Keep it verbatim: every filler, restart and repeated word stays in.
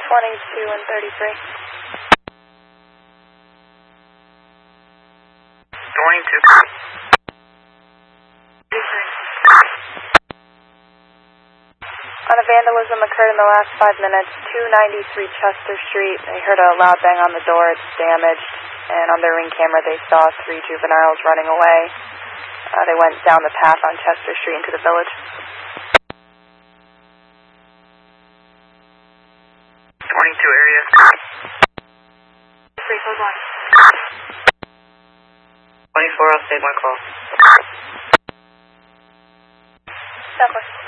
twenty-two and thirty-three. twenty-two. On a vandalism occurred in the last five minutes, two ninety-three Chester Street. They heard a loud bang on the door. It's damaged. And on their ring camera, they saw three juveniles running away. Uh, they went down the path on Chester Street into the village. twenty-two area. three, code one. twenty-four, I'll save my call. Southwest.